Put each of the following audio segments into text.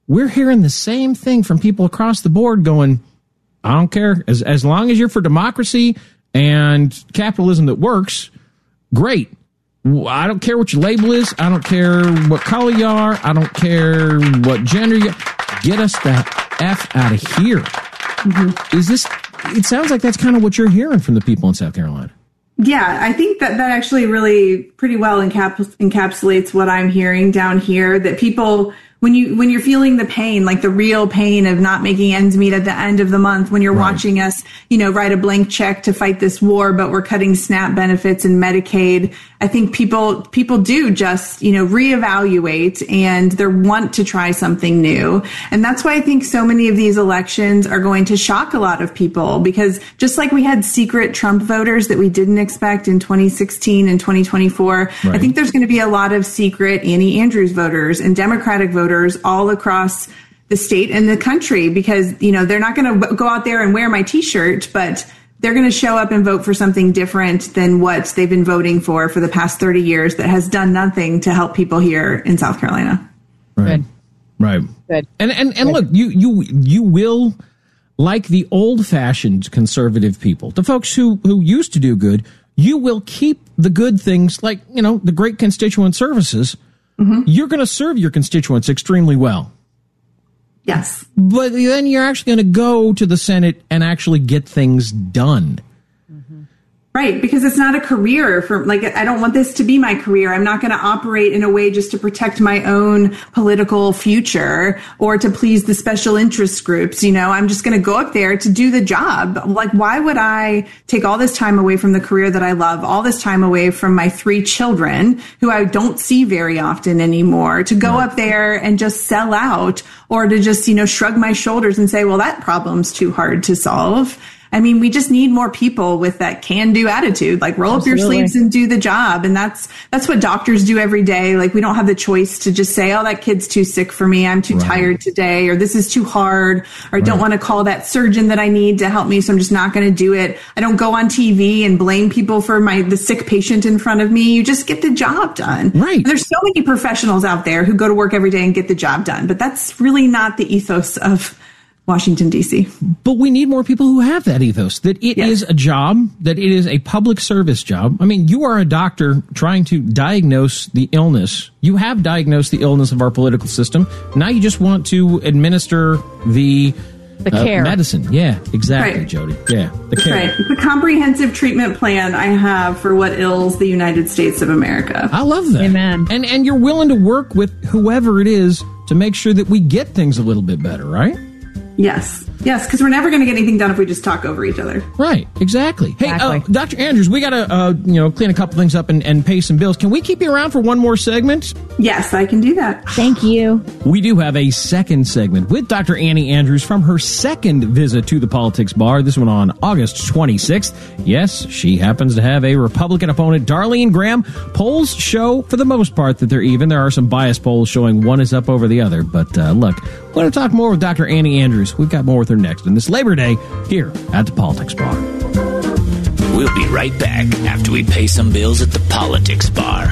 we're hearing the same thing from people across the board going, I don't care. As long as you're for democracy and capitalism that works, great. I don't care what your label is. I don't care what color you are. I don't care what gender you are. Get us the F out of here. Mm-hmm. It sounds like that's kind of what you're hearing from the people in South Carolina. Yeah, I think that actually really pretty well encapsulates what I'm hearing down here, that people, when you're feeling the pain, like the real pain of not making ends meet at the end of the month, when you're watching us, write a blank check to fight this war, but we're cutting SNAP benefits and Medicaid, I think people do just, reevaluate and they want to try something new. And that's why I think so many of these elections are going to shock a lot of people, because just like we had secret Trump voters that we didn't expect in 2016 and 2024, I think there's going to be a lot of secret Annie Andrews voters and Democratic voters all across the state and the country, because, they're not going to go out there and wear my T-shirt, but they're going to show up and vote for something different than what they've been voting for the past 30 years that has done nothing to help people here in South Carolina. Right. Good. Right. Good. And look, you will, like the old-fashioned conservative people, the folks who used to do good, you will keep the good things like, the great constituent services. Mm-hmm. You're going to serve your constituents extremely well. Yes. But then you're actually going to go to the Senate and actually get things done. Mm-hmm. Right, because it's not a career I don't want this to be my career. I'm not going to operate in a way just to protect my own political future or to please the special interest groups. I'm just going to go up there to do the job. Why would I take all this time away from the career that I love, all this time away from my 3 children who I don't see very often anymore, to go up there and just sell out, or to just, shrug my shoulders and say, well, that problem's too hard to solve. I mean, we just need more people with that can-do attitude, roll up your sleeves and do the job. And that's what doctors do every day. We don't have the choice to just say, oh, that kid's too sick for me. I'm too tired today, or this is too hard, or I don't want to call that surgeon that I need to help me, so I'm just not going to do it. I don't go on TV and blame people for the sick patient in front of me. You just get the job done. Right. And there's so many professionals out there who go to work every day and get the job done. But that's really not the ethos of Washington, D.C. But we need more people who have that ethos, that it is a job, that it is a public service job. I mean, you are a doctor trying to diagnose the illness. You have diagnosed the illness of our political system. Now you just want to administer the care. Medicine. Yeah, exactly, Jody. Yeah, the care. Right. The comprehensive treatment plan I have for what ails the United States of America. I love that. Amen. And you're willing to work with whoever it is to make sure that we get things a little bit better, right? Yes, because we're never going to get anything done if we just talk over each other. Right, exactly. Hey, Dr. Andrews, we got to clean a couple things up and pay some bills. Can we keep you around for one more segment? Yes, I can do that. Thank you. We do have a second segment with Dr. Annie Andrews from her second visit to the Politics Bar, this one on August 26th. Yes, she happens to have a Republican opponent, Darlene Graham. Polls show, for the most part, that they're even. There are some biased polls showing one is up over the other. But look, we're going to talk more with Dr. Annie Andrews. We've got more with her next on this Labor Day here at the Politics Bar. We'll be right back after we pay some bills at the Politics Bar.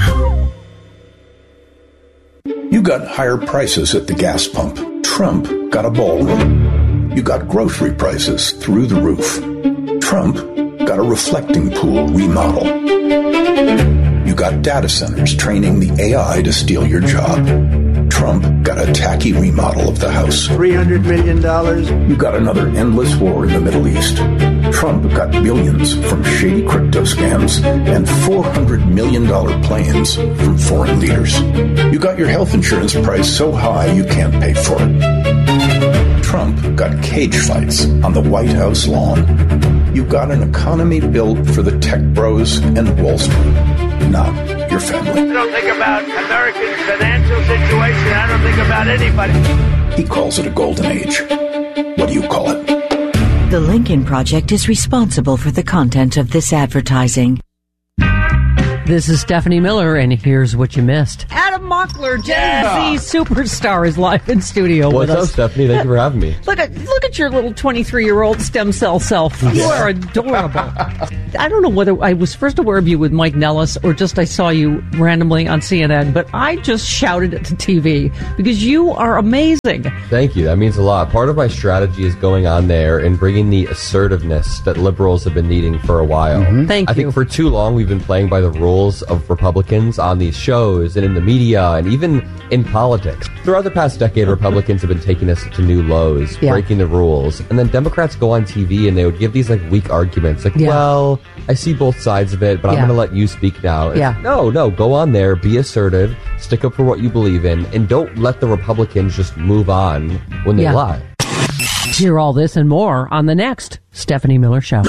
You got higher prices at the gas pump. Trump got a ballroom. You got grocery prices through the roof. Trump got a reflecting pool remodel. You got data centers training the AI to steal your job. Trump got a tacky remodel of the House. $300 million. You got another endless war in the Middle East. Trump got billions from shady crypto scams and $400 million planes from foreign leaders. You got your health insurance price so high you can't pay for it. Trump got cage fights on the White House lawn. You got an economy built for the tech bros and Wall Street, not your family. I don't think about Americans' financial situation. I don't think about anybody. He calls it a golden age. What do you call it? The Lincoln Project is responsible for the content of this advertising. This is Stephanie Miller, and here's what you missed. Adam Mockler, Gen Z superstar, is live in studio with us. What's up, Stephanie? Thank you for having me. Look at your little 23-year-old stem cell self. You are adorable. I don't know whether I was first aware of you with Mike Nellis or just I saw you randomly on CNN, but I just shouted at the TV because you are amazing. Thank you. That means a lot. Part of my strategy is going on there and bringing the assertiveness that liberals have been needing for a while. Thank you. I think for too long we've been playing by the rules of Republicans on these shows and in the media and even in politics. Throughout the past decade, Republicans have been taking us to new lows, breaking the rules. And then Democrats go on TV and they would give these like weak arguments like, well, I see both sides of it, but I'm going to let you speak now. No, go on there, be assertive, stick up for what you believe in, and don't let the Republicans just move on when they lie. Hear all this and more on the next Stephanie Miller Show.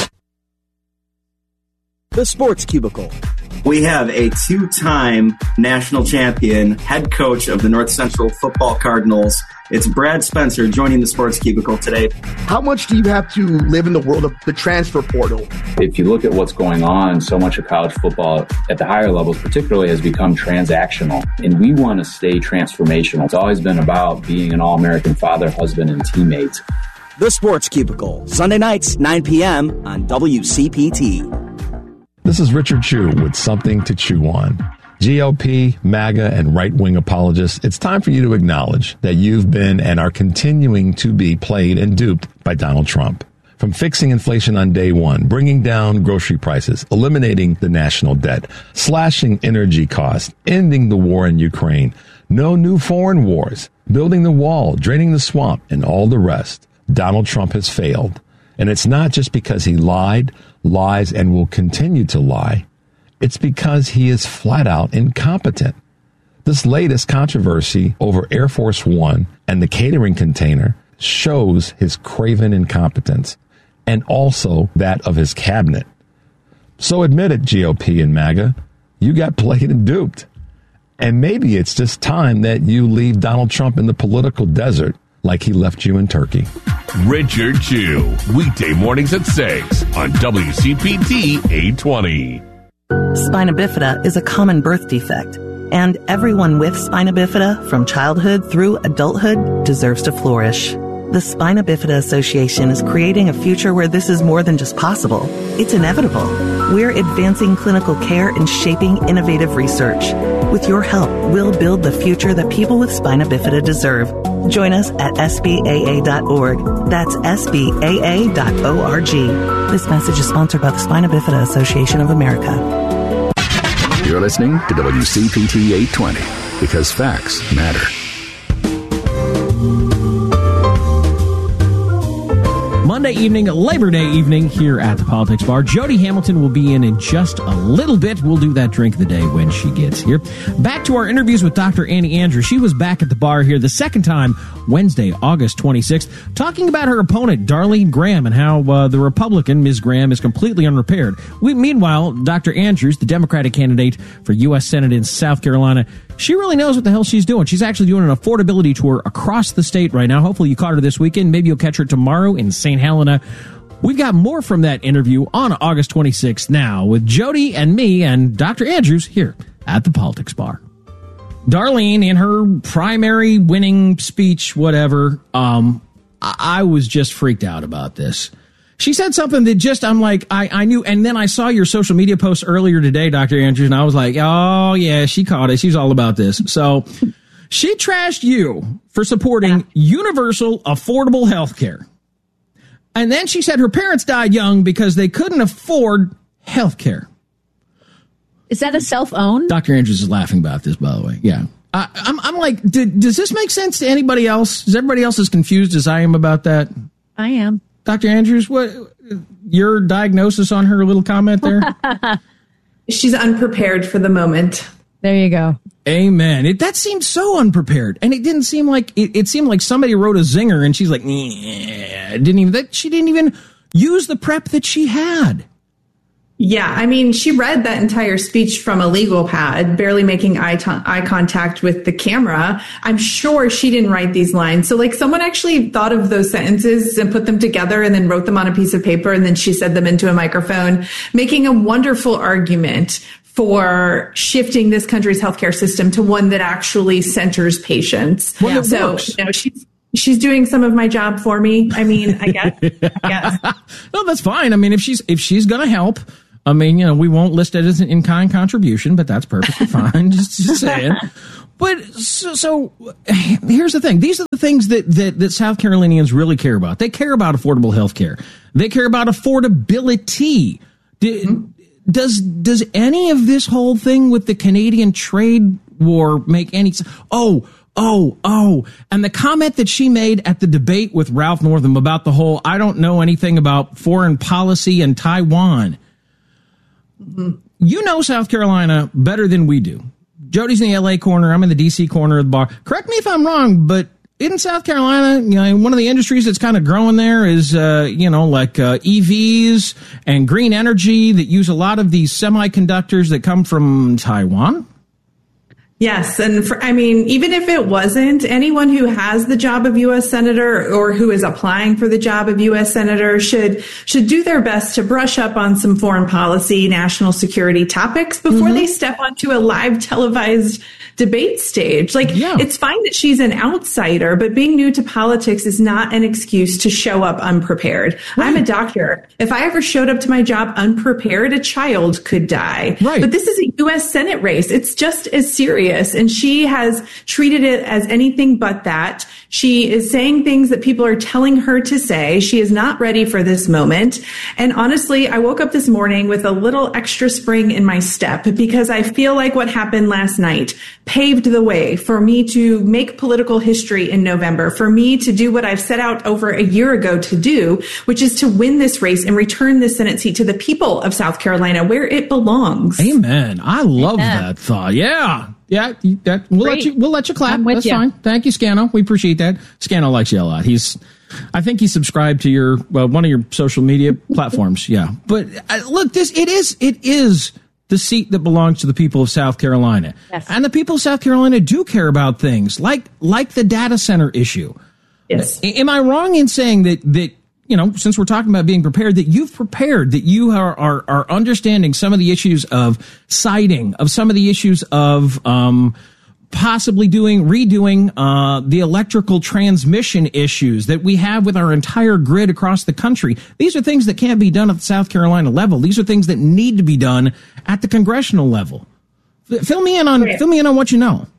The Sports Cubicle. We have a two-time national champion, head coach of the North Central Football Cardinals. It's Brad Spencer joining the Sports Cubicle today. How much do you have to live in the world of the transfer portal? If you look at what's going on, so much of college football at the higher levels particularly has become transactional, and we want to stay transformational. It's always been about being an all-American father, husband, and teammate. The Sports Cubicle, Sunday nights, 9 p.m. on WCPT. This is Richard Chu with Something to Chew On. GOP, MAGA, and right-wing apologists, it's time for you to acknowledge that you've been and are continuing to be played and duped by Donald Trump. From fixing inflation on day one, bringing down grocery prices, eliminating the national debt, slashing energy costs, ending the war in Ukraine, no new foreign wars, building the wall, draining the swamp, and all the rest, Donald Trump has failed. And it's not just because he lied, lies, and will continue to lie. It's because he is flat out incompetent. This latest controversy over Air Force One and the catering container shows his craven incompetence and also that of his cabinet. So admit it, GOP and MAGA, you got played and duped. And maybe it's just time that you leave Donald Trump in the political desert like he left you in Turkey. Richard Chu, weekday mornings at 6 on WCPT 820. Spina bifida is a common birth defect, and everyone with spina bifida from childhood through adulthood deserves to flourish. The Spina Bifida Association is creating a future where this is more than just possible. It's inevitable. We're advancing clinical care and shaping innovative research. With your help, we'll build the future that people with spina bifida deserve. Join us at SBAA.org. That's SBAA.org. This message is sponsored by the Spina Bifida Association of America. You're listening to WCPT 820 because facts matter. Monday evening, Labor Day evening here at the Politics Bar. Jody Hamilton will be in just a little bit. We'll do that drink of the day when she gets here. Back to our interviews with Dr. Annie Andrews. She was back at the bar here the second time, Wednesday, August 26th, talking about her opponent, Darlene Graham, and how the Republican, Ms. Graham, is completely unprepared. Meanwhile, Dr. Andrews, the Democratic candidate for U.S. Senate in South Carolina, she really knows what the hell she's doing. She's actually doing an affordability tour across the state right now. Hopefully you caught her this weekend. Maybe you'll catch her tomorrow in St. Helena. We've got more from that interview on August 26th now with Jody and me and Dr. Andrews here at the Politics Bar. Darlene, in her primary winning speech, whatever, I was just freaked out about this. She said something that just, I'm like, I knew. And then I saw your social media post earlier today, Dr. Andrews, and I was like, oh, yeah, she caught it. She's all about this. So she trashed you for supporting universal, affordable health care. And then she said her parents died young because they couldn't afford health care. Is that a self-own? Dr. Andrews is laughing about this, by the way. Yeah. I'm like, does this make sense to anybody else? Is everybody else as confused as I am about that? I am. Dr. Andrews, what your diagnosis on her little comment there? She's unprepared for the moment. There you go. Amen. That seemed so unprepared, and it didn't seem like it seemed like somebody wrote a zinger, and she's like, she didn't even use the prep that she had. Yeah, I mean, she read that entire speech from a legal pad, barely making eye contact with the camera. I'm sure she didn't write these lines. So, like, someone actually thought of those sentences and put them together and then wrote them on a piece of paper, and then she said them into a microphone, making a wonderful argument for shifting this country's healthcare system to one that actually centers patients. Well, so, she's doing some of my job for me. I mean, I guess. No, that's fine. I mean, if she's going to help, I mean, we won't list it as an in-kind contribution, but that's perfectly fine. just saying. But so here's the thing. These are the things that South Carolinians really care about. They care about affordable health care. They care about affordability. Does any of this whole thing with the Canadian trade war make any sense? Oh. And the comment that she made at the debate with Ralph Northam about the whole, I don't know anything about foreign policy and Taiwan. You know South Carolina better than we do. Jody's in the LA corner. I'm in the DC corner of the bar. Correct me if I'm wrong, but in South Carolina, one of the industries that's kind of growing there is, EVs and green energy that use a lot of these semiconductors that come from Taiwan. Yes. And even if it wasn't, anyone who has the job of U.S. Senator or who is applying for the job of U.S. Senator should do their best to brush up on some foreign policy, national security topics before they step onto a live televised debate stage. It's fine that she's an outsider, but being new to politics is not an excuse to show up unprepared. Right. I'm a doctor. If I ever showed up to my job unprepared, a child could die. Right. But this is a U.S. Senate race. It's just as serious. And she has treated it as anything but that. She is saying things that people are telling her to say. She is not ready for this moment. And honestly, I woke up this morning with a little extra spring in my step because I feel like what happened last night paved the way for me to make political history in November, for me to do what I've set out over a year ago to do, which is to win this race and return this Senate seat to the people of South Carolina where it belongs. Amen. I love that thought. Yeah. Yeah, we'll let you clap. That's fine. Thank you, Scano. We appreciate that. Scano likes you a lot. I think he's subscribed to your one of your social media platforms. Yeah, but look, it is the seat that belongs to the people of South Carolina, and the people of South Carolina do care about things like the data center issue. Yes. Am I wrong in saying that? Since we're talking about being prepared, that you've prepared, that you are understanding some of the issues of siting, of some of the issues of possibly redoing the electrical transmission issues that we have with our entire grid across the country. These are things that can't be done at the South Carolina level. These are things that need to be done at the congressional level. Fill me in on what you know.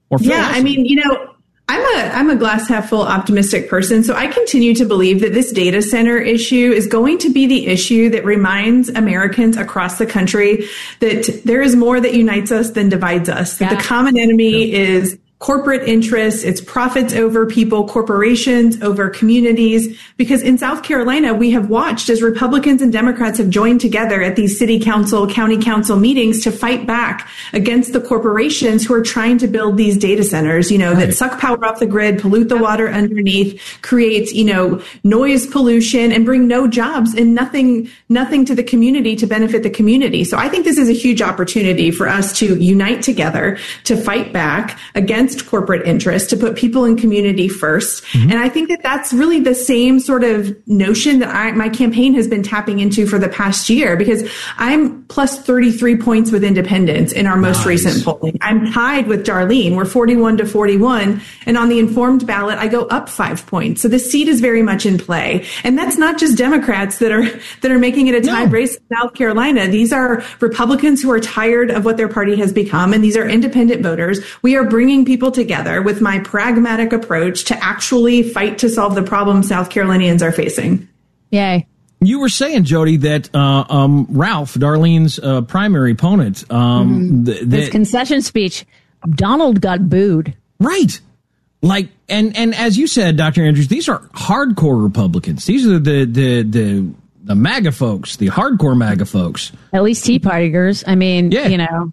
I'm a glass half full optimistic person, so I continue to believe that this data center issue is going to be the issue that reminds Americans across the country that there is more that unites us than divides us. That the common enemy is corporate interests, it's profits over people, corporations over communities. Because in South Carolina, we have watched as Republicans and Democrats have joined together at these city council, county council meetings to fight back against the corporations who are trying to build these data centers, that suck power off the grid, pollute the water underneath, create, noise pollution, and bring no jobs and nothing to the community to benefit the community. So I think this is a huge opportunity for us to unite together to fight back against corporate interests, to put people in community first. And I think that that's really the same sort of notion that my campaign has been tapping into for the past year, because I'm plus 33 points with independents in our most recent polling. I'm tied with Darlene. We're 41-41. And on the informed ballot, I go up 5 points. So the seat is very much in play. And that's not just Democrats that are making it a tied race in South Carolina. These are Republicans who are tired of what their party has become. And these are independent voters. We are bringing people together with my pragmatic approach to actually fight to solve the problem South Carolinians are facing. Yay. You were saying, Jody, that Ralph, Darlene's primary opponent, this concession speech, Donald got booed. Right. And as you said, Dr. Andrews, these are hardcore Republicans. These are the MAGA folks, the hardcore MAGA folks. At least Tea Partiers. I mean, go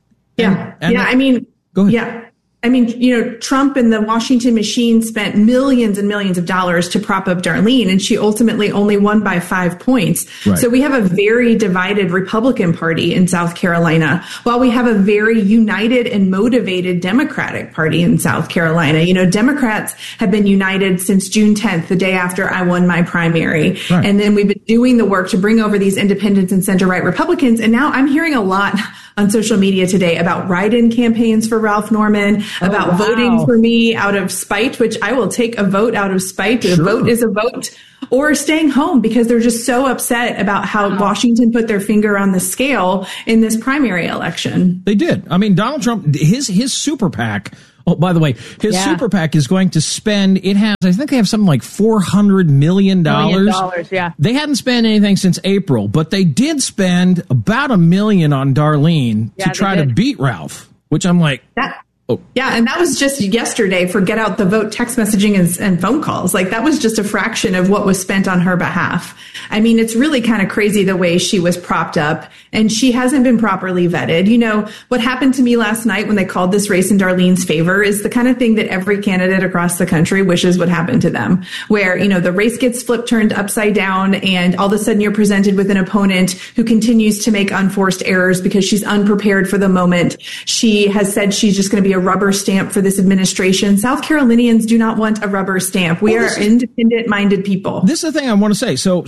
ahead. Yeah. Trump and the Washington machine spent millions and millions of dollars to prop up Darlene, and she ultimately only won by 5 points. Right. So we have a very divided Republican Party in South Carolina, while we have a very united and motivated Democratic Party in South Carolina. Democrats have been united since June 10th, the day after I won my primary. Right. And then we've been doing the work to bring over these independents and center-right Republicans. And now I'm hearing a lot on social media today about write-in campaigns for Ralph Norman, about voting for me out of spite, which I will take a vote out of spite. A vote is a vote. Or staying home because they're just so upset about how Washington put their finger on the scale in this primary election. They did. I mean, Donald Trump, his super PAC. Oh, by the way, his super PAC is going to spend, I think they have something like $400 million. Yeah. They hadn't spent anything since April, but they did spend about $1 million on Darlene to try to beat Ralph, which I'm like, yeah, and that was just yesterday for get out the vote text messaging and phone calls. Like that was just a fraction of what was spent on her behalf. I mean, it's really kind of crazy the way she was propped up, and she hasn't been properly vetted. You know, what happened to me last night when they called this race in Darlene's favor is the kind of thing that every candidate across the country wishes would happen to them, where, you know, the race gets turned upside down, and all of a sudden you're presented with an opponent who continues to make unforced errors because she's unprepared for the moment. She has said she's just going to be a rubber stamp for this administration. South Carolinians do not want a rubber stamp. We are independent-minded people. This is the thing I want to say. So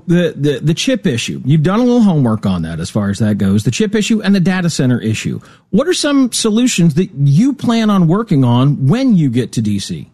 the chip issue, you've done a little homework on that as far as that goes, the chip issue and the data center issue. What are some solutions that you plan on working on when you get to D.C.?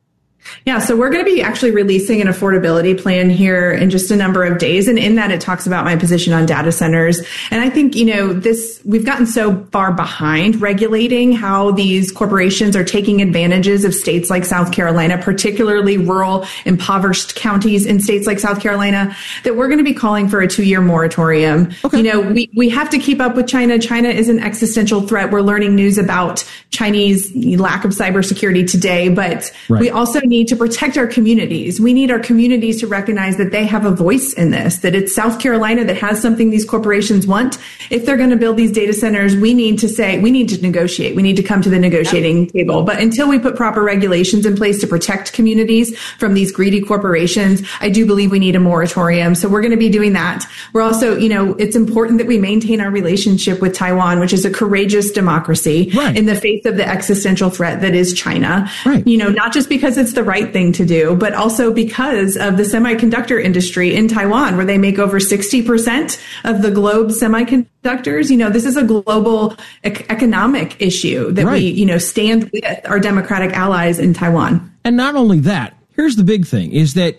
Yeah, so we're going to be actually releasing an affordability plan here in just a number of days. And in that, it talks about my position on data centers. And I think, you know, we've gotten so far behind regulating how these corporations are taking advantages of states like South Carolina, particularly rural, impoverished counties in states like South Carolina, that we're going to be calling for a 2-year moratorium. Okay. You know, we have to keep up with China. China is an existential threat. We're learning news about Chinese lack of cybersecurity today, but we also need to protect our communities. We need our communities to recognize that they have a voice in this, that it's South Carolina that has something these corporations want. If they're going to build these data centers, we need to negotiate. We need to come to the negotiating table. But until we put proper regulations in place to protect communities from these greedy corporations, I do believe we need a moratorium. So we're going to be doing that. We're also, you know, it's important that we maintain our relationship with Taiwan, which is a courageous democracy in the face of the existential threat that is China. You know, not just because it's the right thing to do, but also because of the semiconductor industry in Taiwan, where they make over 60% of the globe's semiconductors. You know, this is a global economic issue that we, you know, stand with our democratic allies in Taiwan. And not only that, here's the big thing is that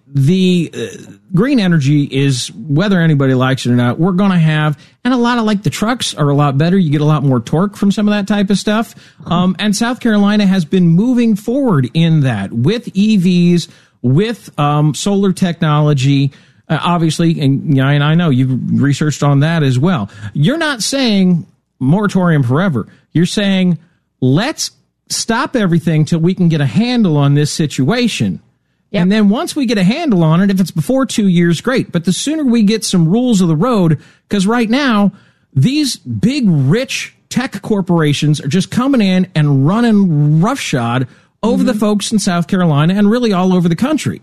the green energy is, whether anybody likes it or not, we're going to have, and a lot of, like, the trucks are a lot better. You get a lot more torque from some of that type of stuff. And South Carolina has been moving forward in that with EVs, with solar technology, obviously. And I know you've researched on that as well. You're not saying moratorium forever. You're saying let's stop everything till we can get a handle on this situation. Yep. And then once we get a handle on it, if it's before 2 years, great. But the sooner we get some rules of the road, because right now, these big, rich tech corporations are just coming in and running roughshod over the folks in South Carolina and really all over the country.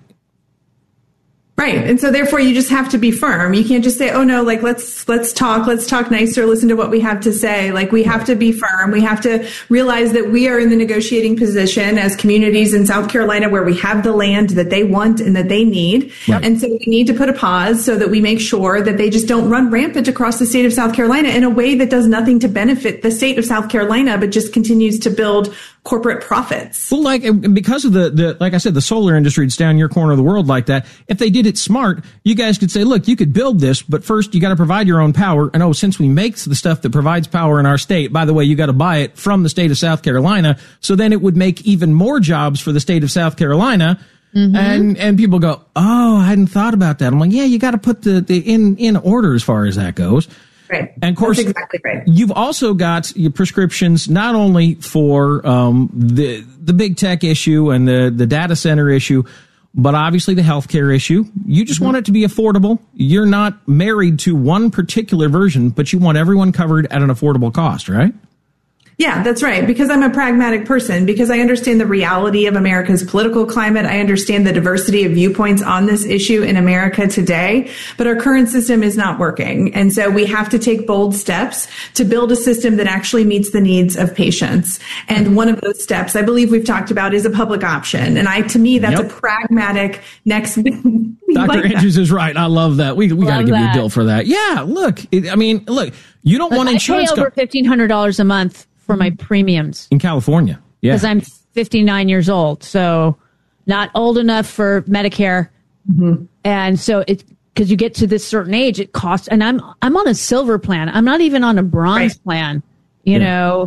Right. And so therefore you just have to be firm. You can't just say, oh no, like let's talk nicer, listen to what we have to say. Like we have to be firm. We have to realize that we are in the negotiating position as communities in South Carolina where we have the land that they want and that they need. Right. And so we need to put a pause so that we make sure that they just don't run rampant across the state of South Carolina in a way that does nothing to benefit the state of South Carolina, but just continues to build corporate profits. Well, like, because of the like I said, the solar industry, it's down your corner of the world like that. If they did it smart, you guys could say, look, you could build this, but first you got to provide your own power. And since we make the stuff that provides power in our state, by the way, you got to buy it from the state of South Carolina. So then it would make even more jobs for the state of South Carolina. Mm-hmm. And people go, oh, I hadn't thought about that. I'm like, yeah, you got to put the in order as far as that goes. Right. And of course, that's exactly right. You've also got your prescriptions not only for the big tech issue and the data center issue, but obviously the healthcare issue. You just want it to be affordable. You're not married to one particular version, but you want everyone covered at an affordable cost, right? Yeah, that's right. Because I'm a pragmatic person, because I understand the reality of America's political climate. I understand the diversity of viewpoints on this issue in America today, but our current system is not working. And so we have to take bold steps to build a system that actually meets the needs of patients. And one of those steps I believe we've talked about is a public option. And to me, that's a pragmatic next, Dr. Andrews is right. I love that. We got to give you a bill for that. Yeah, look. Look, you don't want insurance. I pay over $1,500 a month for my premiums. In California. Yeah. Because I'm 59 years old. So not old enough for Medicare. Mm-hmm. And so because you get to this certain age, it costs, and I'm on a silver plan. I'm not even on a bronze plan. You know,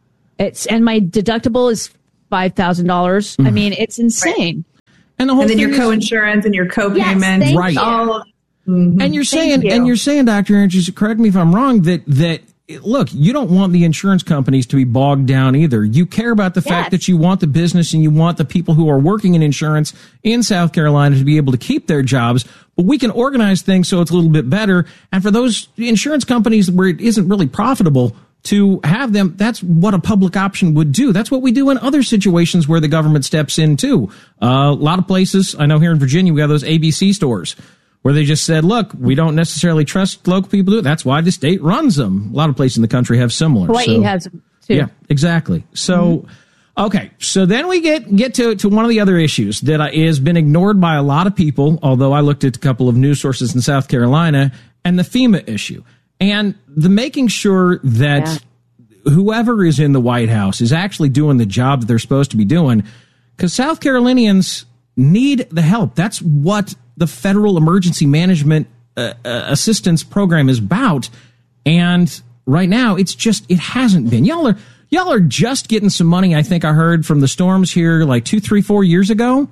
and my deductible is $5,000. Mm-hmm. I mean, it's insane. And then your co-insurance and your co-payment. Yes, right. Mm-hmm. And you're saying, Dr. Andrews, correct me if I'm wrong, that look, you don't want the insurance companies to be bogged down either. You care about the fact that you want the business and you want the people who are working in insurance in South Carolina to be able to keep their jobs, but we can organize things so it's a little bit better. And for those insurance companies where it isn't really profitable to have them, that's what a public option would do. That's what we do in other situations where the government steps in too. A lot of places, I know here in Virginia, we have those ABC stores where they just said, look, we don't necessarily trust local people to do it. That's why the state runs them. A lot of places in the country have similar. Hawaii has them too. Yeah, exactly. So, okay. So then we get to one of the other issues that has been ignored by a lot of people, although I looked at a couple of news sources in South Carolina, and the FEMA issue. And the making sure that whoever is in the White House is actually doing the job that they're supposed to be doing, because South Carolinians need the help. That's what the Federal Emergency Management Assistance Program is about. And right now, it hasn't been. Y'all are just getting some money, I think I heard, from the storms here like 2, 3, 4 years ago.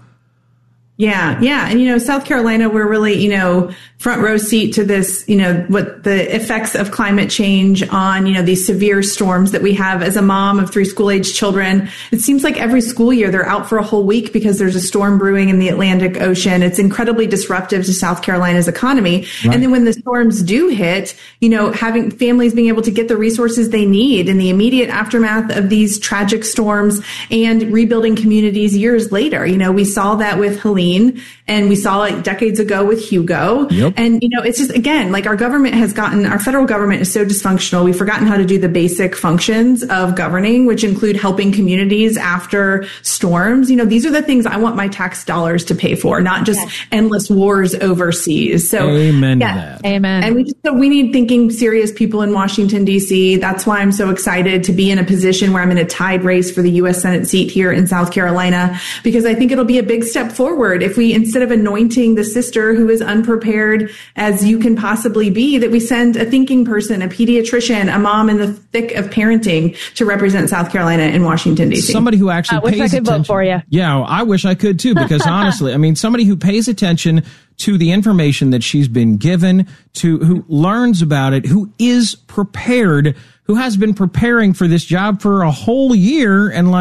Yeah. And, South Carolina, we're really, front row seat to this, what the effects of climate change on, these severe storms that we have. As a mom of 3 school-age children, it seems like every school year they're out for a whole week because there's a storm brewing in the Atlantic Ocean. It's incredibly disruptive to South Carolina's economy. Right. And then when the storms do hit, having families being able to get the resources they need in the immediate aftermath of these tragic storms and rebuilding communities years later. We saw that with Helene, and we saw it decades ago with Hugo. Yep. And, it's just, again, like our federal government is so dysfunctional. We've forgotten how to do the basic functions of governing, which include helping communities after storms. These are the things I want my tax dollars to pay for, not just endless wars overseas. So, amen to that. Amen. And we need thinking serious people in Washington, D.C. That's why I'm so excited to be in a position where I'm in a tied race for the U.S. Senate seat here in South Carolina, because I think it'll be a big step forward if we, instead of anointing the sister who is unprepared as you can possibly be, that we send a thinking person, a pediatrician, a mom in the thick of parenting to represent South Carolina in Washington, D.C. Somebody who actually pays attention. I wish I could vote for you. Yeah, I wish I could too, because honestly, somebody who pays attention to the information that she's been given, who learns about it, who is prepared, who has been preparing for this job for a whole year, and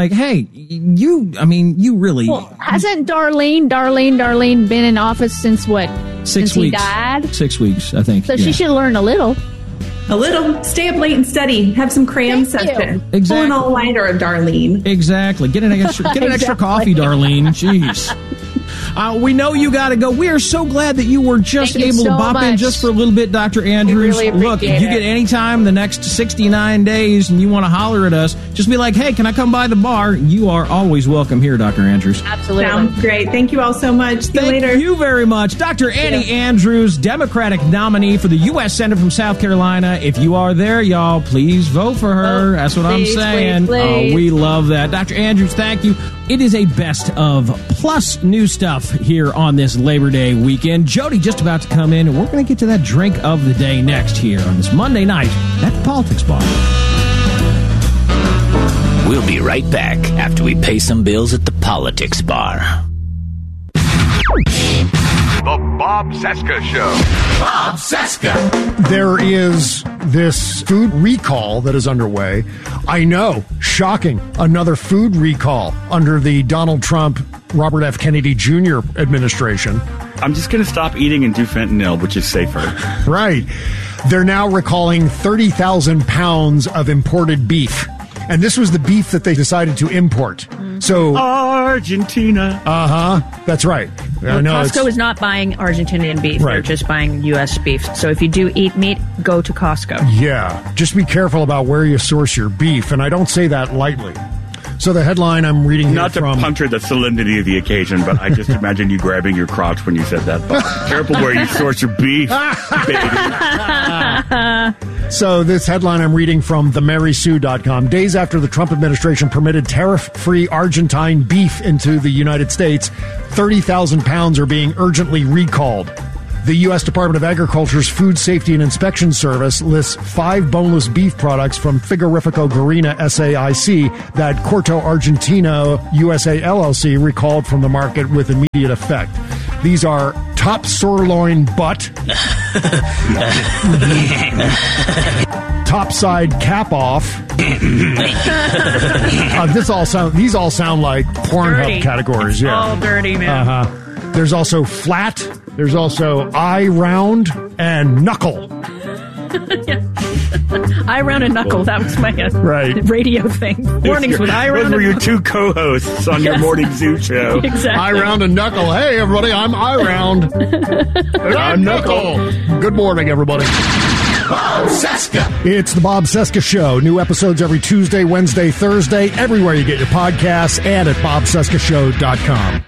you really... Well, hasn't Darlene been in office since what? 6 since weeks. He died? 6 weeks, I think. So she should learn a little. Stay up late and study. Have some cram session. Exactly. Pull an all-nighter, Darlene. Exactly. Get an extra coffee, Darlene. Jeez. We know you got to go. We are so glad that you were just able to bop in just for a little bit, Dr. Andrews. Really Look, if you get any time the next 69 days and you want to holler at us, just be like, hey, can I come by the bar? You are always welcome here, Dr. Andrews. Absolutely. Sounds great. Thank you all so much. See you later. Thank you very much. Dr. Annie Andrews, Democratic nominee for the U.S. Senate from South Carolina. If you are there, y'all, please vote for her. That's what I'm saying. Please. Oh, we love that. Dr. Andrews, thank you. It is a best of plus new stuff here on this Labor Day weekend. Jody just about to come in, and we're going to get to that drink of the day next here on this Monday night at the Politics Bar. We'll be right back after we pay some bills at the Politics Bar. The Bob Cesca Show. Bob Cesca. There is this food recall that is underway. I know, shocking. Another food recall under the Donald Trump, Robert F. Kennedy Jr. administration. I'm just going to stop eating and do fentanyl, which is safer. Right. They're now recalling 30,000 pounds of imported beef. And this was the beef that they decided to import. So Argentina. That's right. Well, Costco is not buying Argentinian beef. Right. They're just buying U.S. beef. So if you do eat meat, go to Costco. Yeah. Just be careful about where you source your beef. And I don't say that lightly. So the headline I'm reading Not to puncture the solemnity of the occasion, but I just imagine you grabbing your crotch when you said that. Careful where you source your beef, baby. So this headline I'm reading from themarysue.com. Days after the Trump administration permitted tariff-free Argentine beef into the United States, 30,000 pounds are being urgently recalled. The U.S. Department of Agriculture's Food Safety and Inspection Service lists 5 boneless beef products from Frigorifico Garina SAIC that Corto Argentino USA LLC recalled from the market with immediate effect. These are top sirloin butt, topside cap off. These all sound like Pornhub categories. It's all dirty, man. There's also flat. There's also eye round and knuckle. Eye round and knuckle. That was my radio thing. Mornings with eye round. Those were your two co-hosts on your morning zoo show. Exactly. Eye round and knuckle. Hey, everybody, I'm eye round. And I'm knuckle. Good morning, everybody. Bob Cesca. It's the Bob Cesca Show. New episodes every Tuesday, Wednesday, Thursday, everywhere you get your podcasts and at bobcescashow.com.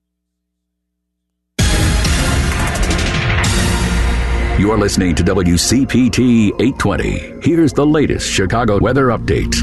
You're listening to WCPT 820. Here's the latest Chicago weather update.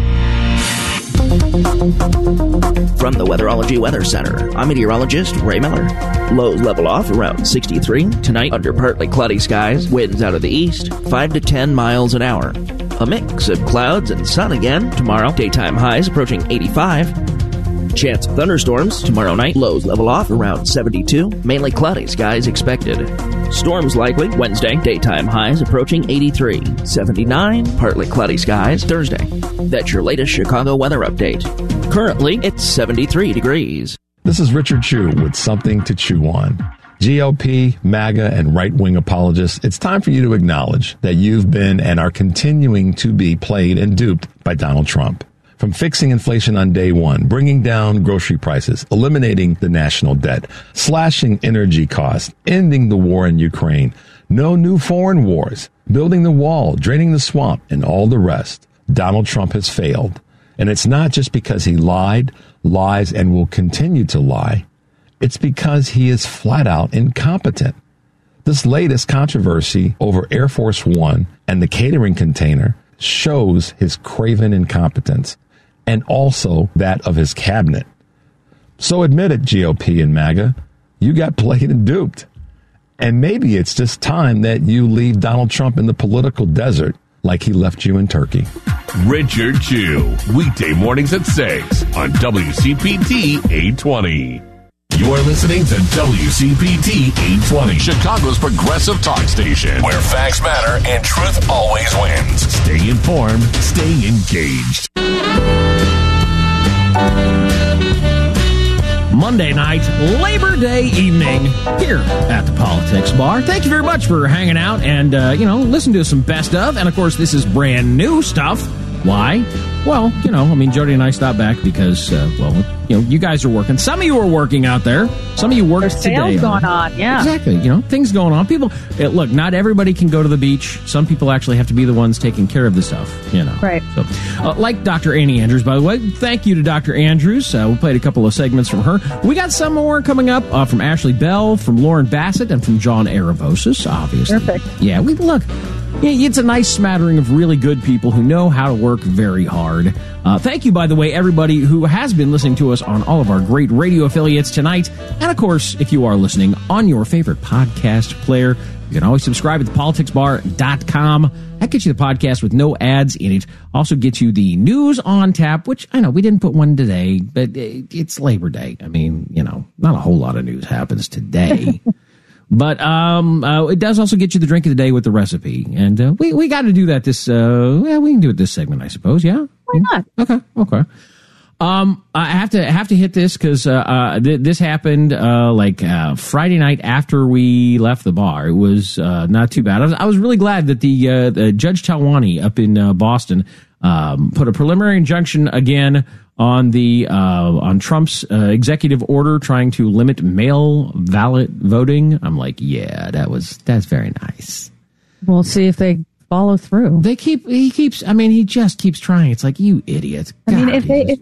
From the Weatherology Weather Center, I'm meteorologist Ray Miller. Lows level off around 63. Tonight, under partly cloudy skies, winds out of the east, 5 to 10 miles an hour. A mix of clouds and sun again tomorrow. Daytime highs approaching 85. Chance of thunderstorms tomorrow night. Lows level off around 72. Mainly cloudy skies expected. Storms likely Wednesday. Daytime highs approaching 83. 79. Partly cloudy skies Thursday. That's your latest Chicago weather update. Currently, it's 73 degrees. This is Richard Chu with something to chew on. GOP, MAGA, and right-wing apologists, it's time for you to acknowledge that you've been and are continuing to be played and duped by Donald Trump. From fixing inflation on day one, bringing down grocery prices, eliminating the national debt, slashing energy costs, ending the war in Ukraine, no new foreign wars, building the wall, draining the swamp, and all the rest, Donald Trump has failed. And it's not just because he lied, lies, and will continue to lie. It's because he is flat out incompetent. This latest controversy over Air Force One and the catering container shows his craven incompetence, and also that of his cabinet. So admit it, GOP and MAGA, you got played and duped. And maybe it's just time that you leave Donald Trump in the political desert like he left you in Turkey. Richard Chu, weekday mornings at 6 on WCPT 820. You're listening to WCPT 820, Chicago's progressive talk station, where facts matter and truth always wins. Stay informed, stay engaged. Monday night, Labor Day evening, here at the Politics Bar. Thank you very much for hanging out and, listen to some best of. And, of course, this is brand new stuff. Why? Well, Jody and I stopped back because, you guys are working. Some of you are working out there. Some of you work today. There's sales going on, yeah. Exactly. Things going on. People, look, not everybody can go to the beach. Some people actually have to be the ones taking care of the stuff, Right. So, like Dr. Annie Andrews, by the way. Thank you to Dr. Andrews. We played a couple of segments from her. We got some more coming up from Ashley Bell, from Lauren Bassett, and from John Aravosis, obviously. Perfect. Yeah, look. It's a nice smattering of really good people who know how to work very hard. Thank you, by the way, everybody who has been listening to us on all of our great radio affiliates tonight. And, of course, if you are listening on your favorite podcast player, you can always subscribe at thepoliticsbar.com. That gets you the podcast with no ads in it. Also gets you the news on tap, which I know we didn't put one today, but it's Labor Day. Not a whole lot of news happens today. But it does also get you the drink of the day with the recipe. And we got to do that this, we can do it this segment, I suppose, yeah? Why not? Okay. I have to hit this because this happened Friday night after we left the bar. It was not too bad. I was really glad that the Judge Talwani up in Boston put a preliminary injunction again on on Trump's executive order trying to limit mail ballot voting. I'm like, yeah, that's very nice. We'll see if they follow through. He just keeps trying. It's like, you idiot. I mean,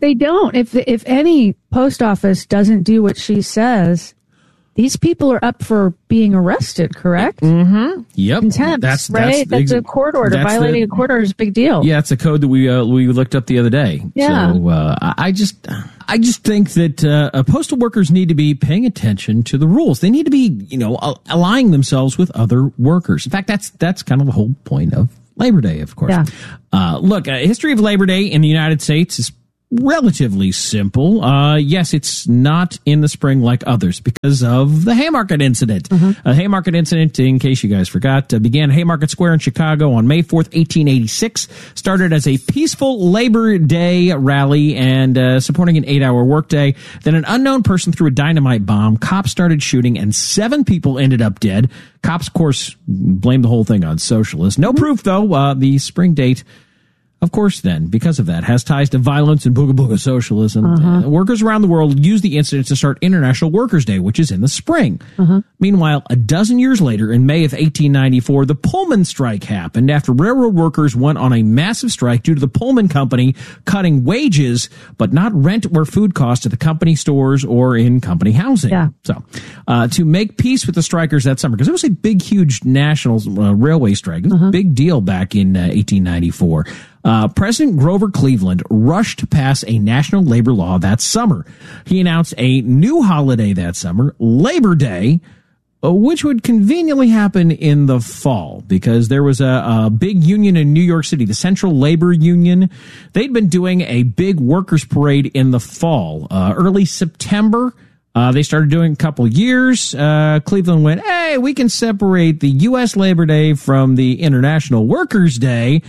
if any post office doesn't do what she says, these people are up for being arrested, correct? Mm-hmm. Yep. Contempt, that's a court order. Violating a court order is a big deal. Yeah, it's a code that we looked up the other day. Yeah. So I just think that postal workers need to be paying attention to the rules. They need to be, aligning themselves with other workers. In fact, that's kind of the whole point of Labor Day, of course. Yeah. Look, history of Labor Day in the United States is relatively simple. Yes, it's not in the spring like others because of the Haymarket incident. The Haymarket incident, in case you guys forgot, began Haymarket Square in Chicago on May 4th, 1886. Started as a peaceful Labor Day rally and supporting an 8-hour workday. Then an unknown person threw a dynamite bomb. Cops started shooting and 7 people ended up dead. Cops, of course, blamed the whole thing on socialists. No proof, though. The spring date, of course, then, because of that, has ties to violence and booga-booga socialism. Workers around the world use the incident to start International Workers' Day, which is in the spring. Meanwhile, a dozen years later, in May of 1894, the Pullman strike happened after railroad workers went on a massive strike due to the Pullman company cutting wages, but not rent or food costs at the company stores or in company housing. Yeah. So, to make peace with the strikers that summer, because it was a big, huge national railway strike. It was a big deal back in 1894. President Grover Cleveland rushed to pass a national labor law that summer. He announced a new holiday that summer, Labor Day, which would conveniently happen in the fall because there was a big union in New York City, the Central Labor Union. They'd been doing a big workers' parade in the fall, early September. They started doing a couple years. Cleveland went, hey, we can separate the U.S. Labor Day from the International Workers' Day.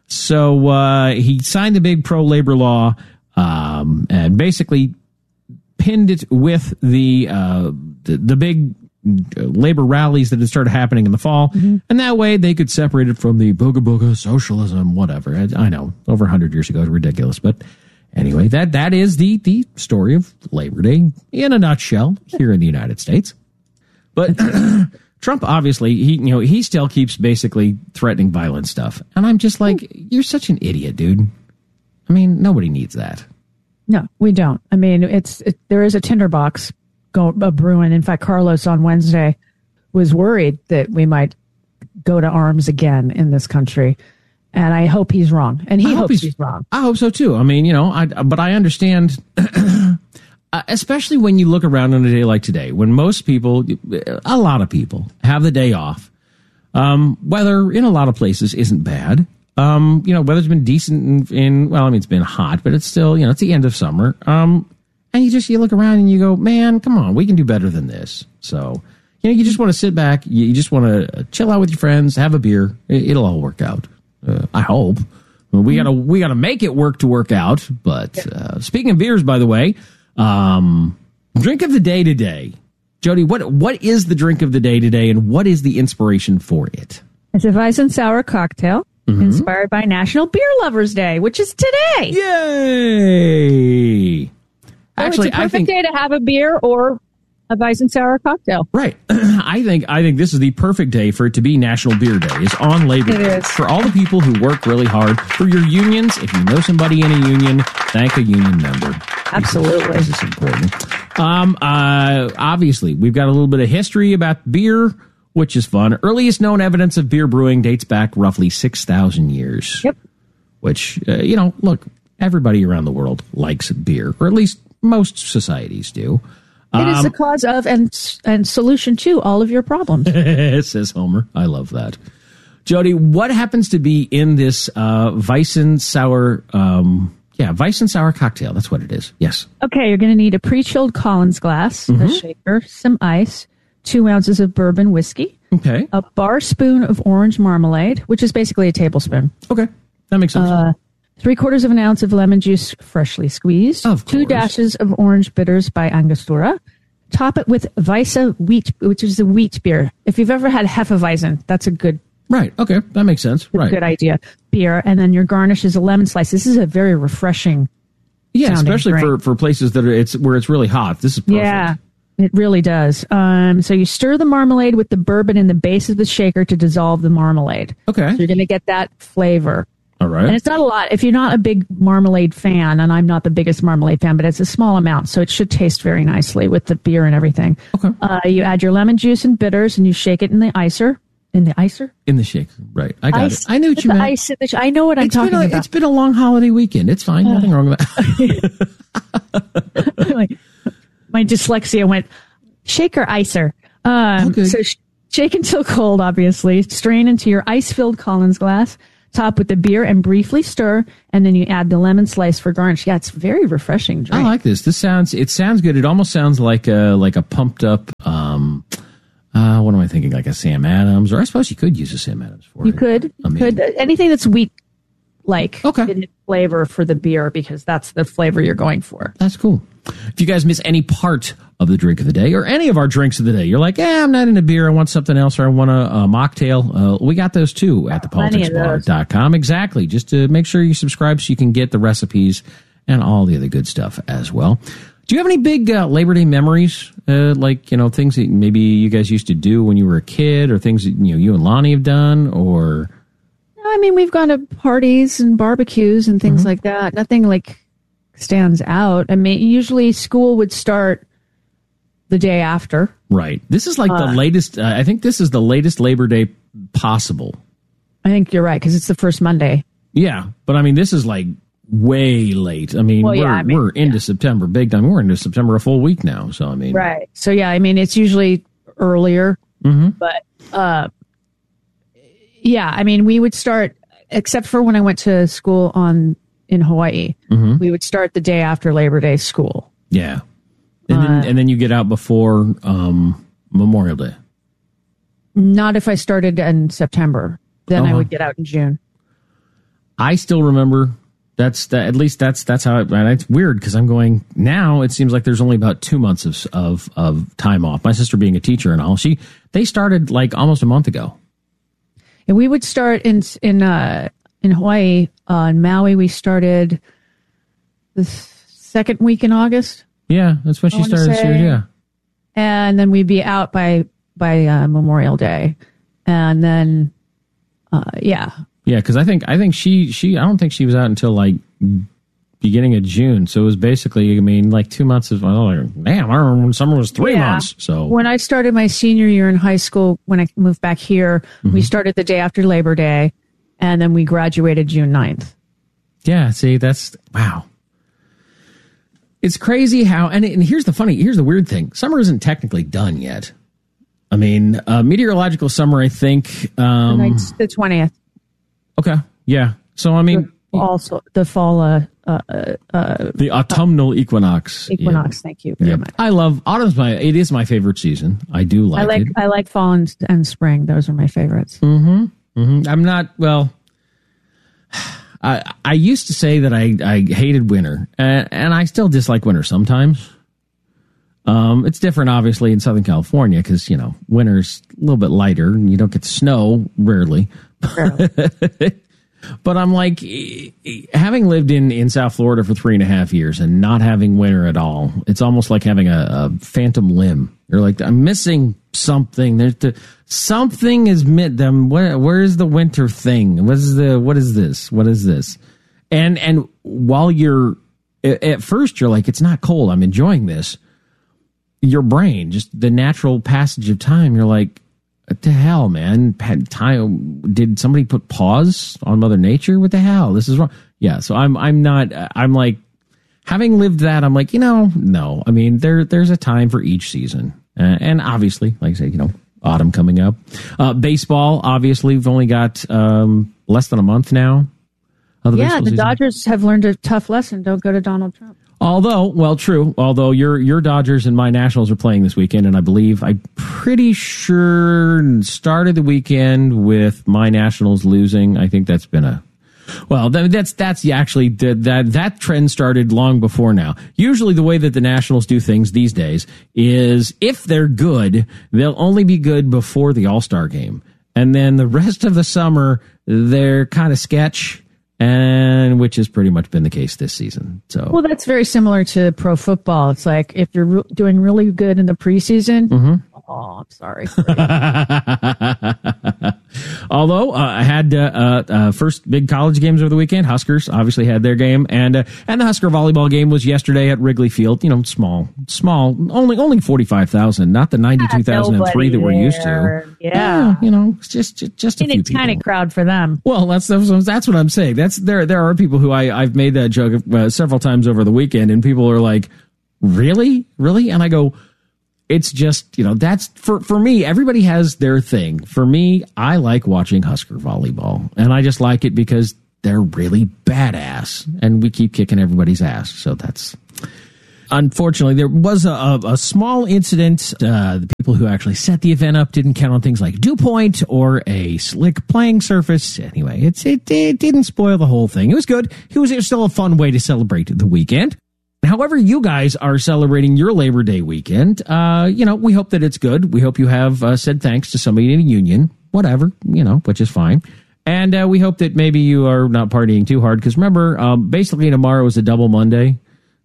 So he signed the big pro-labor law and basically pinned it with the big labor rallies that had started happening in the fall. And that way they could separate it from the booga-booga socialism, whatever. I know, over 100 years ago, it's ridiculous, but anyway, that is the story of Labor Day in a nutshell here in the United States. But Trump, obviously, he still keeps basically threatening violent stuff. And I'm just like, you're such an idiot, dude. I mean, nobody needs that. No, we don't. I mean, there is a tinderbox brewing. In fact, Carlos on Wednesday was worried that we might go to arms again in this country. And I hope he's wrong. And he hopes he's wrong. I hope so, too. I mean, but I understand, especially when you look around on a day like today, when most people, a lot of people, have the day off. Weather in a lot of places isn't bad. Weather's been decent it's been hot, but it's still, it's the end of summer. And you look around and you go, man, come on, we can do better than this. So, you just want to sit back. You just want to chill out with your friends, have a beer. It'll all work out. I hope. We gotta make it work out. But speaking of beers, by the way, drink of the day today, Jody. What is the drink of the day today, and what is the inspiration for it? It's a Weizen sour cocktail inspired by National Beer Lovers Day, which is today. Yay! Actually, it's a perfect day to have a beer or a Weizen sour cocktail. Right. I think this is the perfect day for it to be National Beer Day. It's on Labor Day. For all the people who work really hard. For your unions, if you know somebody in a union, thank a union member. Absolutely. This is important. Obviously, we've got a little bit of history about beer, which is fun. Earliest known evidence of beer brewing dates back roughly 6,000 years. Yep. Which, look, everybody around the world likes beer, or at least most societies do. It is the cause of and solution to all of your problems. Says Homer. I love that. Jody, what happens to be in this Weizen sour? Weizen sour cocktail. That's what it is. Yes. Okay, you're going to need a pre-chilled Collins glass, a shaker, some ice, 2 ounces of bourbon whiskey. Okay. A bar spoon of orange marmalade, which is basically a tablespoon. Okay, that makes sense. 3/4 of an ounce of lemon juice, freshly squeezed. Of course. 2 dashes of orange bitters by Angostura. Top it with Weisse wheat, which is a wheat beer. If you've ever had Hefeweizen, that's a good. Right. Okay, that makes sense. Right. Good idea. Beer, and then your garnish is a lemon slice. This is a very refreshing. Yeah, especially for places that where it's really hot. This is perfect. Yeah. It really does. So you stir the marmalade with the bourbon in the base of the shaker to dissolve the marmalade. Okay. So you're going to get that flavor. All right. And it's not a lot. If you're not a big marmalade fan, and I'm not the biggest marmalade fan, but it's a small amount, so it should taste very nicely with the beer and everything. Okay. You add your lemon juice and bitters, and you shake it in the icer. In the icer? In the shaker, right. I got Ice, it. I knew what you the meant. Ice in the I know what I'm talking about. It's been a long holiday weekend. It's fine. Nothing wrong with that. My dyslexia went, shaker icer. So shake until cold, obviously. Strain into your ice-filled Collins glass. Top with the beer and briefly stir, and then you add the lemon slice for garnish. Yeah, it's very refreshing drink. I like this. It sounds good. It almost sounds like a pumped up, what am I thinking? Like a Sam Adams, or I suppose you could use a Sam Adams for it. You could. Anything that's wheat like in flavor for the beer, because that's the flavor you're going for. That's cool. If you guys miss any part of the drink of the day or any of our drinks of the day, you're like, I'm not into beer. I want something else, or I want a mocktail. We got those too at thepoliticsbar.com. Exactly. Just to make sure you subscribe so you can get the recipes and all the other good stuff as well. Do you have any big Labor Day memories, things that maybe you guys used to do when you were a kid, or things that you and Lonnie have done, or? I mean, we've gone to parties and barbecues and things like that. Nothing like stands out. I mean, usually school would start the day after. Right. This is like the latest. I think this is the latest Labor Day possible. I think you're right, because it's the first Monday. Yeah, but I mean, this is like way late. I mean, we're into September big time. We're into September a full week now. So I mean, right. So yeah, I mean, it's usually earlier, but yeah, I mean, we would start, except for when I went to school in Hawaii, we would start the day after Labor Day school. Yeah, and then you get out before Memorial Day. Not if I started in September. Then I would get out in June. I still remember. At least that's how it. And it's weird because I'm going now. It seems like there's only about 2 months of time off. My sister being a teacher and all, they started like almost a month ago. And we would start in Hawaii, in Maui. We started the second week in August. Yeah, that's when she started this year. Yeah, and then we'd be out by Memorial Day, and then yeah. Yeah, because I think she I don't think she was out until like beginning of June. So it was basically, I mean, like 2 months of, damn, I remember when summer was 3 months. So when I started my senior year in high school, when I moved back here, we started the day after Labor Day, and then we graduated June 9th. Yeah, see, that's, wow. It's crazy how, and here's the weird thing. Summer isn't technically done yet. I mean, meteorological summer, I think. The 20th. Okay. Yeah. So I mean, also the fall, the autumnal equinox. Equinox. Yeah. Thank you very much. I love autumn's it is my favorite season. I do like it. I like fall and spring. Those are my favorites. I'm not, well, I used to say that I hated winter, and I still dislike winter sometimes. It's different, obviously, in Southern California because, winter's a little bit lighter and you don't get snow, rarely. But I'm like, having lived in South Florida for 3.5 years and not having winter at all, it's almost like having a phantom limb. You're like, I'm missing something. Something is them. Where is the winter thing? What is this? What is this? And while you're at first, you're like, it's not cold. I'm enjoying this. Your brain, just the natural passage of time, you're like, what the hell, man? Did somebody put pause on Mother Nature? What the hell? This is wrong. Yeah, so I'm like, having lived that, I'm like, no. I mean, there's a time for each season. And obviously, like I say, autumn coming up. Baseball, obviously, we've only got less than a month now. The Dodgers have learned a tough lesson. Don't go to Donald Trump. True. Although your Dodgers and my Nationals are playing this weekend, and I'm pretty sure started the weekend with my Nationals losing. I think that's been that's actually that trend started long before now. Usually the way that the Nationals do things these days is if they're good, they'll only be good before the All-Star game. And then the rest of the summer, they're kind of sketch. and which has pretty much been the case this season. So, well, that's very similar to pro football. It's like if you're doing really good in the preseason. Mm-hmm. Oh, I'm sorry. Although I had first big college games over the weekend. Huskers obviously had their game, and the Husker volleyball game was yesterday at Wrigley Field. You know, small, only 45,000, not the 92,003 that we're used to. Yeah, you know, it's just a few people. Tiny crowd for them. Well, that's what I'm saying. There are people who I've made that joke several times over the weekend, and people are like, really, and I go, it's just, you know, that's for me, everybody has their thing. For me, I like watching Husker volleyball, and I just like it because they're really badass and we keep kicking everybody's ass. So that's, unfortunately, there was a small incident. The people who actually set the event up didn't count on things like dew point or a slick playing surface. Anyway, it didn't spoil the whole thing. It was good. It was still a fun way to celebrate the weekend. However you guys are celebrating your Labor Day weekend, you know, we hope that it's good. We hope you have said thanks to somebody in a union, whatever, you know, which is fine. And we hope that maybe you are not partying too hard, because remember, basically tomorrow is a double Monday.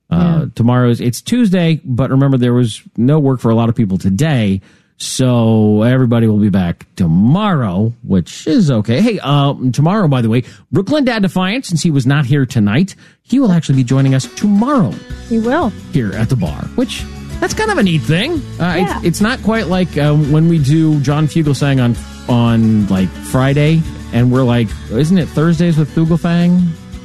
It's Tuesday, but remember there was no work for a lot of people today. So everybody will be back tomorrow, which is okay. Hey, tomorrow, by the way, Brooklyn Dad Defiant, since he was not here tonight, he will actually be joining us tomorrow. He will. Here at the bar, which that's kind of a neat thing. It's not quite like when we do John Fugelsang on like Friday, and we're like, isn't it Thursdays with Fugelsang?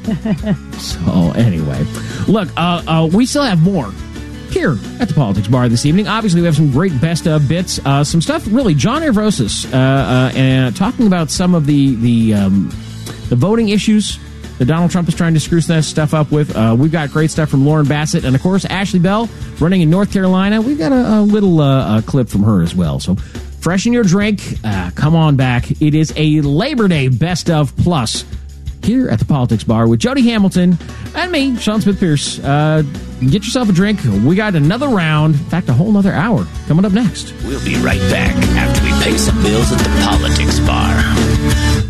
So anyway, look, we still have more here at the Politics Bar this evening. Obviously, we have some great best of bits, some stuff. Really, John Avrosis and talking about some of the voting issues that Donald Trump is trying to screw stuff up with. We've got great stuff from Lauren Bassett, and of course, Ashley Bell running in North Carolina. We've got a little clip from her as well. So, freshen your drink. Come on back. It is a Labor Day best of plus here at the Politics Bar with Jody Hamilton and me, Sean Smith-Pierce. Get yourself a drink. We got another round, in fact, a whole nother hour coming up next. We'll be right back after we pay some bills at the Politics Bar.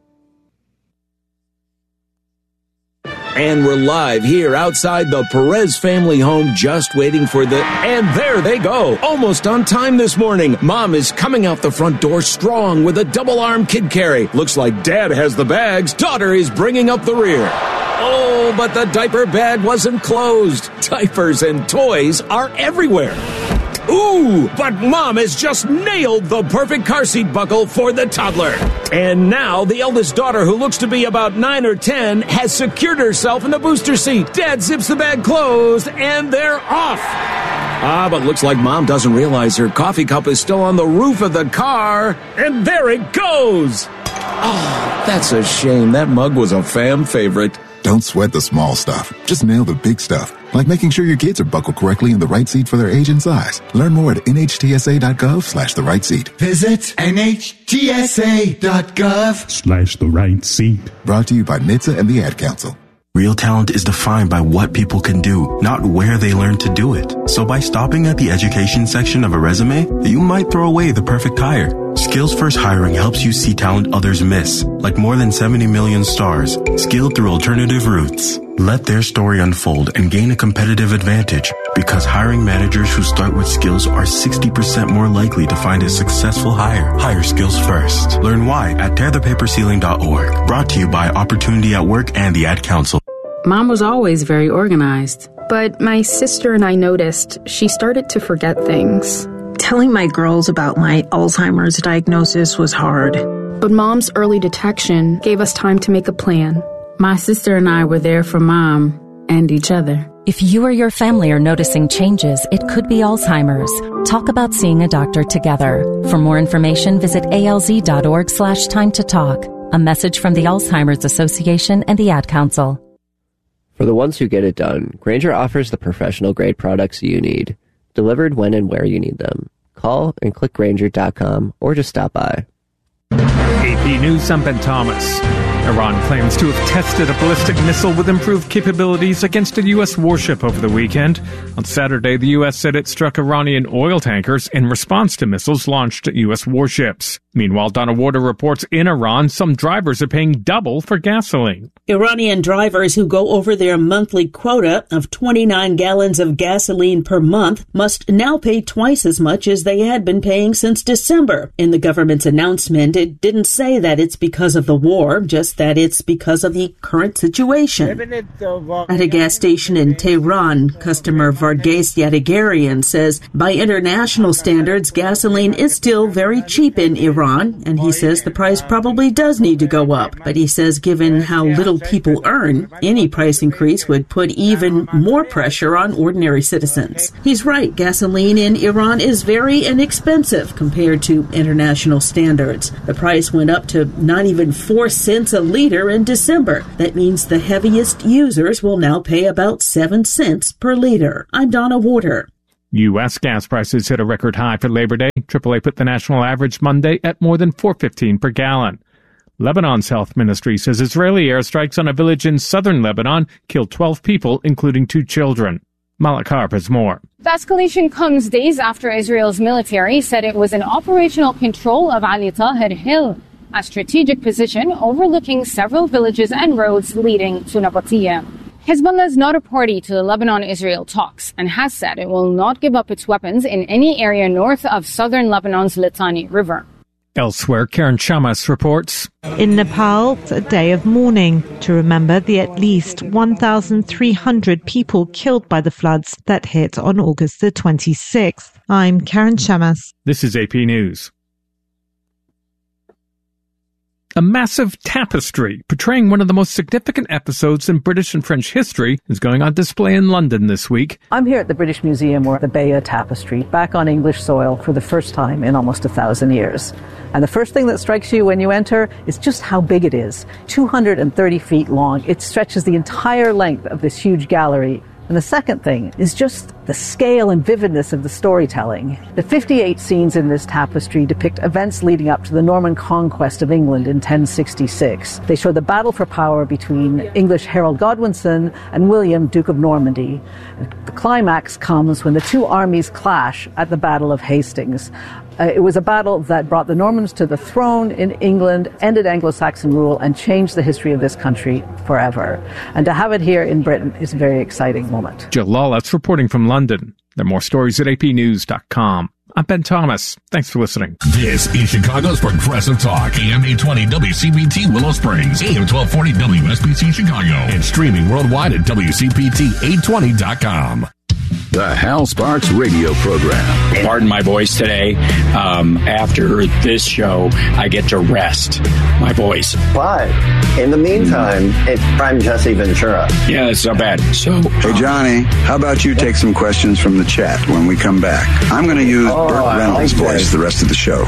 And we're live here outside the Perez family home, just waiting for and there they go. Almost on time this morning. Mom is coming out the front door strong with a double-arm kid carry. Looks like Dad has the bags. Daughter is bringing up the rear. Oh, but the diaper bag wasn't closed. Diapers and toys are everywhere. Ooh, but Mom has just nailed the perfect car seat buckle for the toddler. And now the eldest daughter, who looks to be about 9 or 10, has secured herself in the booster seat. Dad zips the bag closed, and they're off. But looks like Mom doesn't realize her coffee cup is still on the roof of the car. And there it goes. Oh, that's a shame. That mug was a fam favorite. Don't sweat the small stuff. Just nail the big stuff, like making sure your kids are buckled correctly in the right seat for their age and size. Learn more at nhtsa.gov/the right seat. Visit nhtsa.gov/the right seat. Brought to you by NHTSA and the Ad Council. Real talent is defined by what people can do, not where they learn to do it. So by stopping at the education section of a resume, you might throw away the perfect hire. Skills First Hiring helps you see talent others miss, like more than 70 million stars, skilled through alternative routes. Let their story unfold and gain a competitive advantage, because hiring managers who start with skills are 60% more likely to find a successful hire. Hire skills first. Learn why at tearthepaperceiling.org. Brought to you by Opportunity at Work and the Ad Council. Mom was always very organized, but my sister and I noticed she started to forget things. Telling my girls about my Alzheimer's diagnosis was hard. But Mom's early detection gave us time to make a plan. My sister and I were there for Mom and each other. If you or your family are noticing changes, it could be Alzheimer's. Talk about seeing a doctor together. For more information, visit alz.org/time to talk. A message from the Alzheimer's Association and the Ad Council. For the ones who get it done, Grainger offers the professional-grade products you need, delivered when and where you need them. Call and click Grainger.com or just stop by. AP News, I'm Ben Thomas. Iran claims to have tested a ballistic missile with improved capabilities against a U.S. warship over the weekend. On Saturday, the U.S. said it struck Iranian oil tankers in response to missiles launched at U.S. warships. Meanwhile, Donna Warder reports in Iran, some drivers are paying double for gasoline. Iranian drivers who go over their monthly quota of 29 gallons of gasoline per month must now pay twice as much as they had been paying since December. In the government's announcement, it didn't say that it's because of the war, just that it's because of the current situation. At a gas station in Tehran, customer Varghese Yadagarian says by international standards, gasoline is still very cheap in Iran, and he says the price probably does need to go up. But he says given how little people earn, any price increase would put even more pressure on ordinary citizens. He's right, gasoline in Iran is very inexpensive compared to international standards. The price went up to not even 4 cents a liter in December. That means the heaviest users will now pay about 7 cents per liter. I'm Donna Warder. U.S. gas prices hit a record high for Labor Day. AAA put the national average Monday at more than $4.15 per gallon. Lebanon's health ministry says Israeli airstrikes on a village in southern Lebanon killed 12 people, including 2 children. Malak Harp has more. The escalation comes days after Israel's military said it was in operational control of Ali Tahir Hill, a strategic position overlooking several villages and roads leading to Nabatea. Hezbollah is not a party to the Lebanon-Israel talks and has said it will not give up its weapons in any area north of southern Lebanon's Litani River. Elsewhere, Karen Chamas reports. In Nepal, it's a day of mourning to remember the at least 1,300 people killed by the floods that hit on August the 26th. I'm Karen Chamas. This is AP News. A massive tapestry portraying one of the most significant episodes in British and French history is going on display in London this week. I'm here at the British Museum, where the Bayeux Tapestry, back on English soil for the first time in almost 1,000 years. And the first thing that strikes you when you enter is just how big it is. 230 feet long. It stretches the entire length of this huge gallery. And the second thing is just the scale and vividness of the storytelling. The 58 scenes in this tapestry depict events leading up to the Norman conquest of England in 1066. They show the battle for power between English Harold Godwinson and William, Duke of Normandy. The climax comes when the two armies clash at the Battle of Hastings. It was a battle that brought the Normans to the throne in England, ended Anglo-Saxon rule, and changed the history of this country forever. And to have it here in Britain is a very exciting moment. Jill Lawless reporting from London. There are more stories at apnews.com. I'm Ben Thomas. Thanks for listening. This is Chicago's Progressive Talk, AM 820 WCPT Willow Springs, AM 1240 WSBC Chicago, and streaming worldwide at WCPT820.com. The Hal Sparks radio program. Pardon my voice today. After this show, I get to rest my voice. But in the meantime, it's Prime Jesse Ventura. Yeah, that's not bad. So, hey, Johnny, how about you take some questions from the chat when we come back? I'm going to use Burt Reynolds' voice the rest of the show.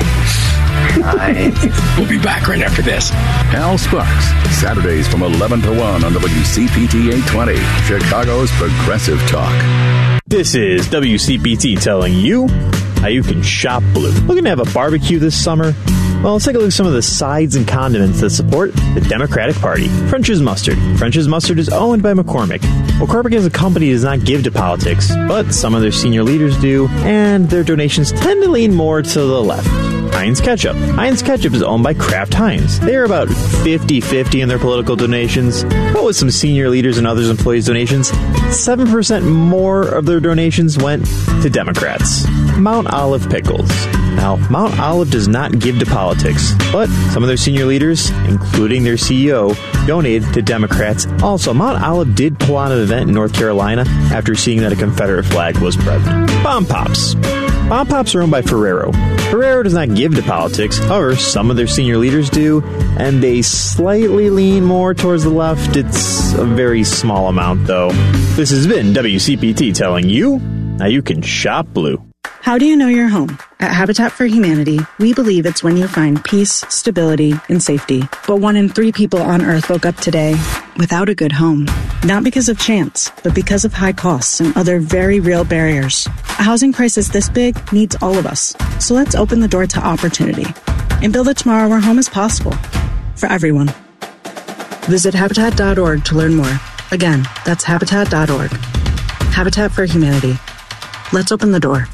We'll be back right after this. Hal Sparks, Saturdays from 11 to 1 on WCPT 820, Chicago's Progressive Talk. This is WCPT telling you how you can shop blue. Looking to have a barbecue this summer? Well, let's take a look at some of the sides and condiments that support the Democratic Party. French's Mustard. French's Mustard is owned by McCormick. McCormick as a company does not give to politics, but some of their senior leaders do, and their donations tend to lean more to the left. Heinz Ketchup. Heinz Ketchup is owned by Kraft Heinz. They are about 50-50 in their political donations, but with some senior leaders and others employees' donations, 7% more of their donations went to Democrats. Mount Olive Pickles. Now, Mount Olive does not give to politics, but some of their senior leaders, including their CEO, donated to Democrats. Also, Mount Olive did pull on an event in North Carolina after seeing that a Confederate flag was present. Bomb Pops. Bomb Pops are owned by Ferrero. Ferrero does not give to politics. However, some of their senior leaders do, and they slightly lean more towards the left. It's a very small amount, though. This has been WCPT telling you how you can shop blue. How do you know your home? At Habitat for Humanity, we believe it's when you find peace, stability, and safety. But 1 in 3 people on Earth woke up today without a good home. Not because of chance, but because of high costs and other very real barriers. A housing crisis this big needs all of us. So let's open the door to opportunity and build a tomorrow where home is possible for everyone. Visit Habitat.org to learn more. Again, that's Habitat.org. Habitat for Humanity. Let's open the door.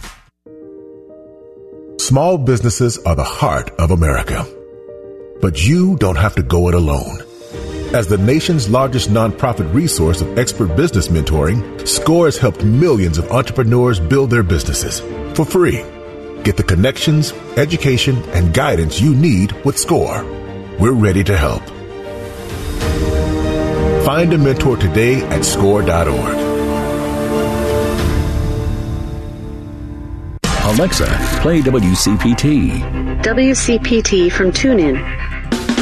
Small businesses are the heart of America. But you don't have to go it alone. As the nation's largest nonprofit resource of expert business mentoring, SCORE has helped millions of entrepreneurs build their businesses for free. Get the connections, education, and guidance you need with SCORE. We're ready to help. Find a mentor today at score.org. Alexa, play WCPT. WCPT from TuneIn.